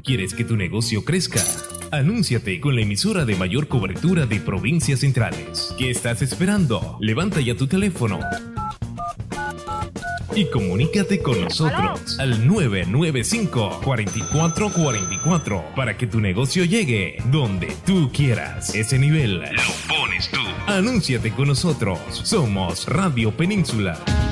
¿Quieres que tu negocio crezca? Anúnciate con la emisora de mayor cobertura de provincias centrales. ¿Qué estás esperando? Levanta ya tu teléfono y comunícate con nosotros al 995-4444 para que tu negocio llegue donde tú quieras. Ese nivel lo pones tú. Anúnciate con nosotros. Somos Radio Península.